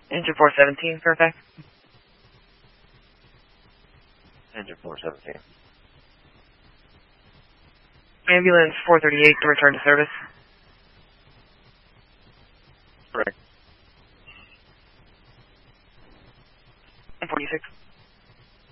Engine 417, Fairfax. Engine 417. Ambulance 438 to return to service. Correct. 146.